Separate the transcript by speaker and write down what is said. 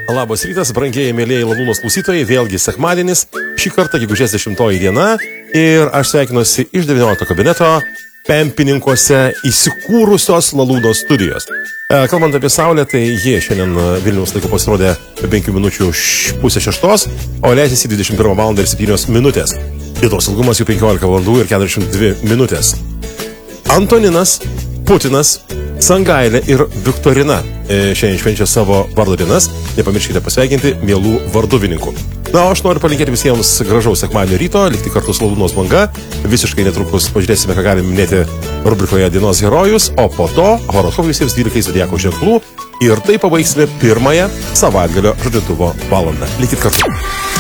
Speaker 1: Labas rytas, brangieji mėlėjai Lalūnos klausytojai, vėlgi sekmadienis, šį kartą gegužės 10 diena ir aš sveikinuosi iš 19 kabineto Pempininkuose įsikūrusios Lalūnos studijos. Kalbant apie Saulę, tai jie šiandien Vilniaus laiku pasirodė 5 minučių pusę 6, o leisėsi 21 val. Ir 7 minutės. Lietuvos ilgumas jau 15 valandų ir 42 minutės. Antoninas, Putinas, Sangailė ir Viktorina šiandien švenčia savo vardo dienas. Nepamirškite pasveikinti mielų varduvininkų. Na, o aš noriu palinkėti visiems gražaus sekmadienio ryto, likti kartu su Lalūnos banga. Visiškai netrukus pažiūrėsime, ką galime minėti rubrikoje Dienos herojus, o po to horoskopų visiems 12 zodiako ženklų ir tai pabaigsime pirmąją savaitgalio žadintuvo valandą. Likit kartu.